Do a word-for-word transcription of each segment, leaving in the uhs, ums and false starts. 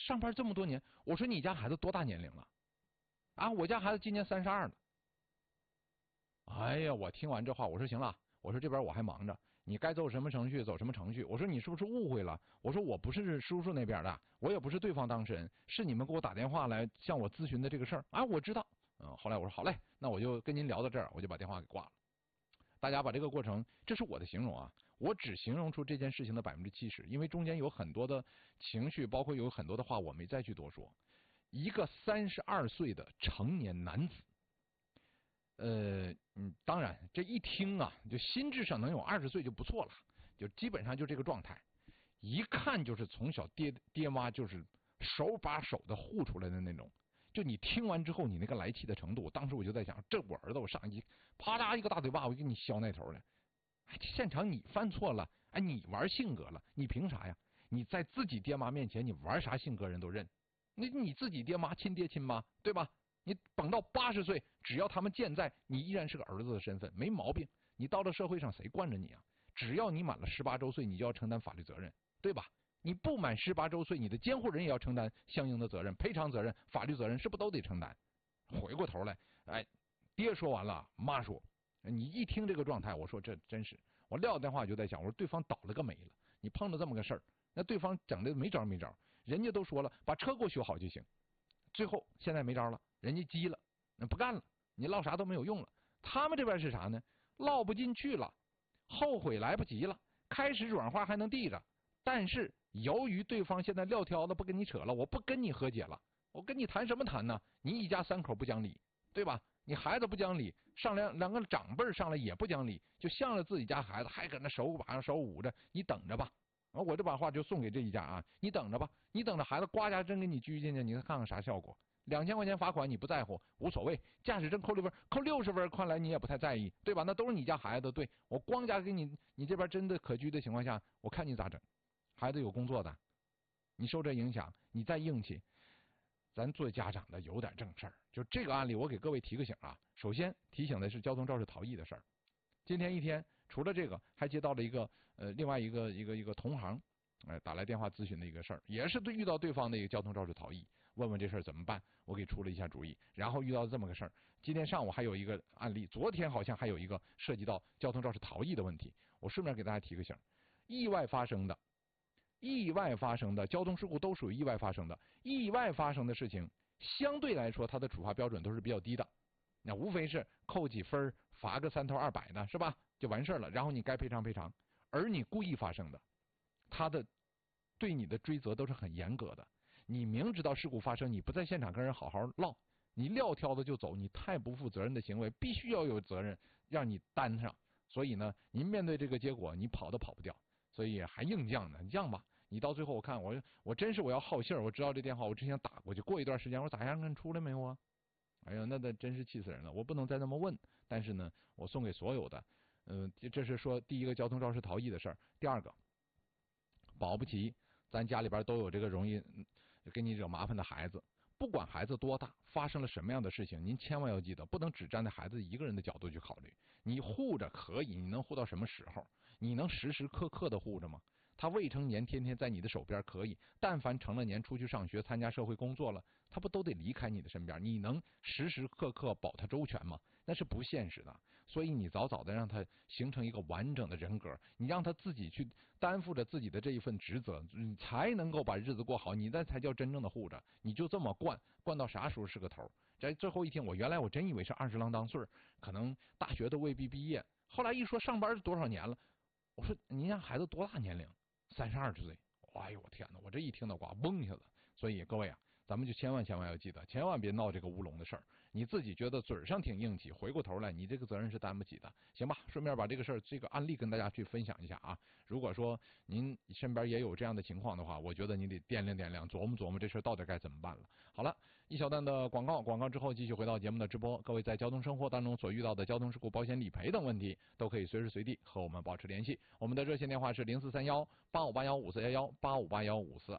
上班这么多年，我说你家孩子多大年龄了？啊，我家孩子今年三十二了。哎呀，我听完这话，我说行了，我说这边我还忙着，你该走什么程序走什么程序。我说你是不是误会了？我说我不是叔叔那边的，我也不是对方当事人，是你们给我打电话来向我咨询的这个事儿啊，我知道。嗯，后来我说好嘞，那我就跟您聊到这儿，我就把电话给挂了。大家把这个过程，这是我的形容啊，我只形容出这件事情的百分之七十，因为中间有很多的情绪，包括有很多的话我没再去多说。一个三十二岁的成年男子，呃，嗯，当然这一听啊，就心智上能有二十岁就不错了，就基本上就这个状态，一看就是从小爹爹妈就是手把手的护出来的那种。就你听完之后，你那个来气的程度，当时我就在想，这我儿子，我上一啪嗒一个大嘴巴，我给你削那头来。哎，现场你犯错了，哎，你玩性格了，你凭啥呀？你在自己爹妈面前，你玩啥性格人都认。你你自己爹妈亲爹亲妈，对吧？你等到八十岁，只要他们健在，你依然是个儿子的身份，没毛病。你到了社会上，谁惯着你啊？只要你满了十八周岁，你就要承担法律责任，对吧？你不满十八周岁，你的监护人也要承担相应的责任、赔偿责任、法律责任，是不是都得承担？回过头来，哎，爹说完了，妈说，你一听这个状态，我说这真是，我撂电话就在想，我说对方倒了个霉了，你碰到这么个事儿，那对方整的没招没招，人家都说了，把车给我修好就行，最后现在没招了，人家急了，那不干了，你唠啥都没有用了。他们这边是啥呢？唠不进去了，后悔来不及了，开始软化还能递着，但是由于对方现在撂挑子不跟你扯了，我不跟你和解了，我跟你谈什么谈呢？你一家三口不讲理，对吧？你孩子不讲理，上两两个长辈上来也不讲理，就向着自己家孩子，还搁那手把手捂着，你等着吧。我这把话就送给这一家啊，你等着吧，你等着孩子呱家真给你拘进去，你看看啥效果？两千块钱罚款你不在乎，无所谓，驾驶证扣六分，扣六十分，看来你也不太在意，对吧？那都是你家孩子，对我光家给你，你这边真的可拘的情况下，我看你咋整？孩子有工作的，你受这影响，你再硬气，咱做家长的有点正事儿。就这个案例，我给各位提个醒啊。首先提醒的是交通肇事逃逸的事儿。今天一天，除了这个，还接到了一个呃另外一个一个一个同行，哎、呃、打来电话咨询的一个事儿，也是对遇到对方的一个交通肇事逃逸，问问这事儿怎么办，我给出了一下主意。然后遇到这么个事儿，今天上午还有一个案例，昨天好像还有一个涉及到交通肇事逃逸的问题，我顺便给大家提个醒，意外发生的。意外发生的交通事故都属于意外发生的，意外发生的事情相对来说它的处罚标准都是比较低的，那无非是扣几分罚个三头二百的是吧，就完事儿了，然后你该赔偿赔偿。而你故意发生的，它的对你的追责都是很严格的，你明知道事故发生，你不在现场跟人好好唠，你撂挑子就走，你太不负责任的行为必须要有责任让你担上。所以呢，您面对这个结果你跑都跑不掉，所以还硬犟呢，你犟吧，你到最后我看我我真是我要好信儿，我知道这电话我真想打过去，过一段时间我说咋样，你出来没有啊？哎呀，那那真是气死人了，我不能再那么问。但是呢，我送给所有的，嗯、呃，这是说第一个交通肇事逃逸的事儿，第二个，保不齐咱家里边都有这个容易给你惹麻烦的孩子。不管孩子多大，发生了什么样的事情，您千万要记得，不能只站在孩子一个人的角度去考虑。你护着可以，你能护到什么时候？你能时时刻刻的护着吗？他未成年天天在你的手边可以，但凡成了年出去上学参加社会工作了，他不都得离开你的身边？你能时时刻刻保他周全吗？那是不现实的。所以你早早的让他形成一个完整的人格，你让他自己去担负着自己的这一份职责，你才能够把日子过好，你那才叫真正的护着。你就这么惯惯到啥时候是个头？在最后一天，我原来我真以为是二十郎当岁，可能大学都未必毕业，后来一说上班多少年了，我说您家孩子多大年龄？三十二岁，哎呦我天哪！我这一听到呱嗡一下子。所以各位啊，咱们就千万千万要记得，千万别闹这个乌龙的事儿。你自己觉得嘴上挺硬气，回过头来你这个责任是担不起的，行吧？顺便把这个事儿这个案例跟大家去分享一下啊。如果说您身边也有这样的情况的话，我觉得你得掂量掂量，琢磨琢磨这事儿到底该怎么办了。好了，一小段的广告，广告之后继续回到节目的直播。各位在交通生活当中所遇到的交通事故保险理赔等问题，都可以随时随地和我们保持联系。我们的热线电话是零四三幺八五八幺五四幺幺八五八幺五四二。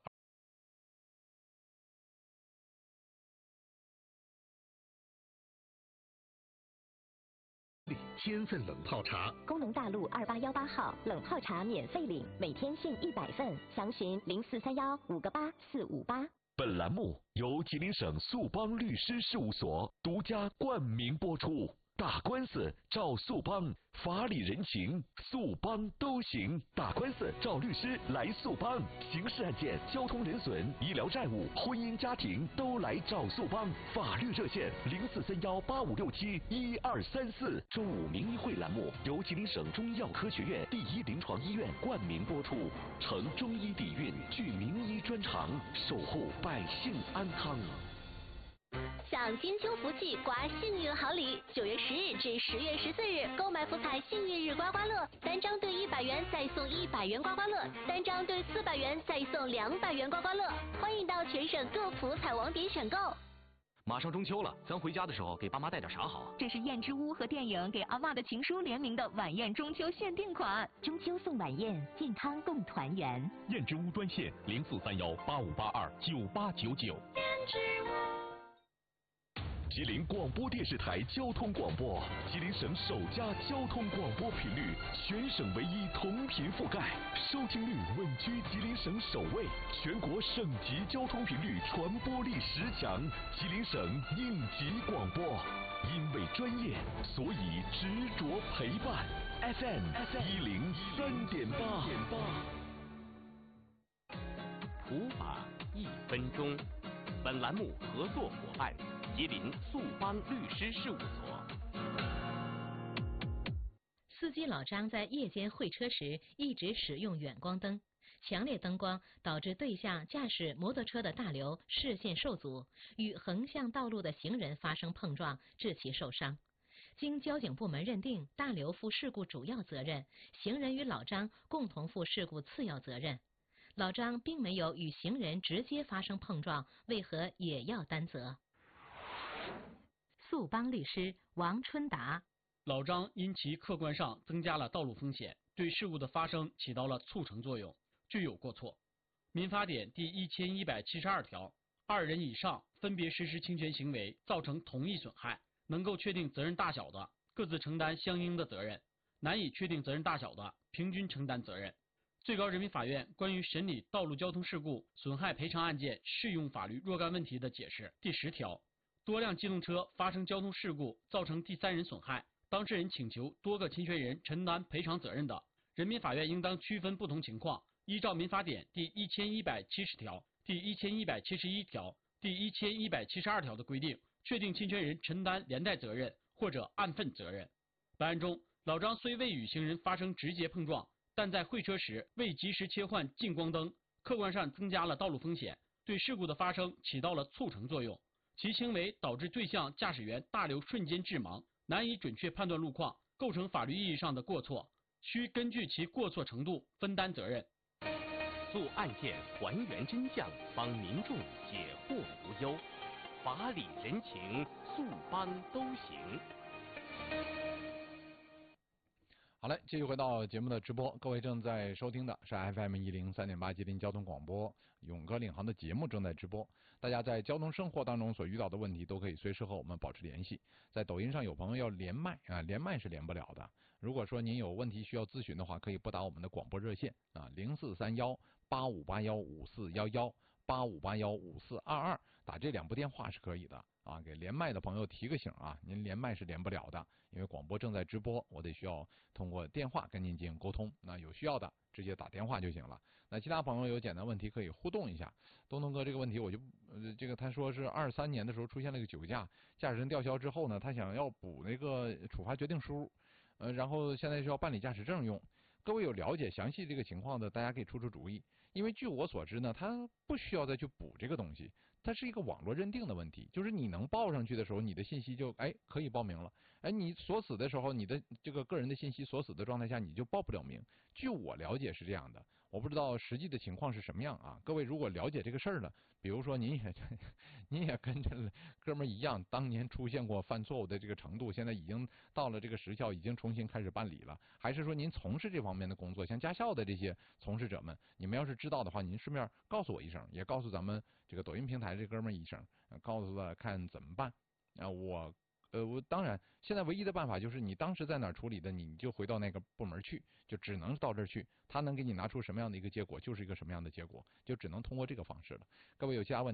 天份冷泡茶， 工农大路二八幺八号，冷泡茶免费领，每天限一百份，详询零四三幺五个八四五八。 本本栏目由吉林省速邦律师事务所独家冠名播出。打官司找速邦，法理人情速邦都行。打官司找律师来速邦，刑事案件、交通人损、医疗债务、婚姻家庭都来找速邦。法律热线零四三幺八五六七一二三四。中午名医会栏目由吉林省中医药科学院第一临床医院冠名播出，承中医底蕴，具名医专长，守护百姓安康。 享金秋福气，刮幸运好礼！九月十日至十月十四日，购买福彩幸运日刮刮乐，单张兑一百元再送一百元刮刮乐，单张兑四百元再送两百元刮刮乐。欢迎到全省各福彩网点选购。 马上中秋了，咱回家的时候给爸妈带点啥好？ 这是燕之屋和电影给阿嬷的情书联名的晚宴中秋限定款， 中秋送晚宴，健康共团圆。 燕之屋专线零四三幺八五八二九八九九。 燕之屋。 吉林广播电视台交通广播，吉林省首家交通广播频率，全省唯一同频覆盖，收听率稳居吉林省首位，全国省级交通频率传播力十强，吉林省应急广播。因为专业，所以执着陪伴。F M 一零三点八。 普法一分钟。本栏目合作伙伴。吉林速邦律师事务所。 司机老张在夜间会车时一直使用远光灯，强烈灯光导致对向驾驶摩托车的大刘视线受阻，与横向道路的行人发生碰撞，致其受伤。经交警部门认定，大刘负事故主要责任，行人与老张共同负事故次要责任。老张并没有与行人直接发生碰撞，为何也要担责？速邦律师王春达： 老张因其客观上增加了道路风险，对事故的发生起到了促成作用，具有过错。民法典第一千一百七十二条，二人以上分别实施侵权行为，造成同一损害，能够确定责任大小的，各自承担相应的责任；难以确定责任大小的，平均承担责任。最高人民法院关于审理道路交通事故损害赔偿案件适用法律若干问题的解释第十条，多辆机动车发生交通事故造成第三人损害，当事人请求多个侵权人承担赔偿责任的，人民法院应当区分不同情况，依照民法典第一千一百七十条、第一千一百七十一条、第一千一百七十二条的规定，确定侵权人承担连带责任或者按份责任。本案中，老张虽未与行人发生直接碰撞，但在会车时未及时切换近光灯，客观上增加了道路风险，对事故的发生起到了促成作用。其行为导致对向驾驶员大刘瞬间致盲，难以准确判断路况，构成法律意义上的过错，需根据其过错程度分担责任。 做案件还原真相，帮民众解惑无忧，法理人情速邦都行。 好嘞，继续回到节目的直播，各位正在收听的是 F M 一零三点八吉林交通广播勇哥领航的节目正在直播。大家在交通生活当中所遇到的问题都可以随时和我们保持联系。在抖音上有朋友要连麦啊，连麦是连不了的。如果说您有问题需要咨询的话，可以拨打我们的广播热线啊，零四三幺八五八幺五四幺幺八五八幺五四二二，打这两部电话是可以的。啊，给连麦的朋友提个醒啊，您连麦是连不了的，因为广播正在直播，我得需要通过电话跟您进行沟通。那有需要的直接打电话就行了。那其他朋友有简单问题可以互动一下。东东哥这个问题我就呃这个他说是二三年的时候出现了个酒驾，驾驶证吊销之后呢，他想要补那个处罚决定书，呃，然后现在是要办理驾驶证用。各位有了解详细这个情况的，大家可以出出主意。因为据我所知呢，他不需要再去补这个东西，它是一个网络认定的问题，就是你能报上去的时候，你的信息就哎可以报名了，哎你锁死的时候，你的这个个人的信息锁死的状态下，你就报不了名。据我了解是这样的，我不知道实际的情况是什么样啊。各位如果了解这个事儿呢，比如说您也您也跟这哥们儿一样，当年出现过犯错误的这个程度，现在已经到了这个时效，已经重新开始办理了，还是说您从事这方面的工作，像驾校的这些从事者们，你们要是知道的话，您顺便告诉我一声，也告诉咱们这个抖音平台这哥们儿一声，告诉他看怎么办啊。我呃我当然现在唯一的办法就是你当时在哪儿处理的，你就回到那个部门去，就只能到这儿去，他能给你拿出什么样的一个结果，就是一个什么样的结果，就只能通过这个方式了。各位有其他问题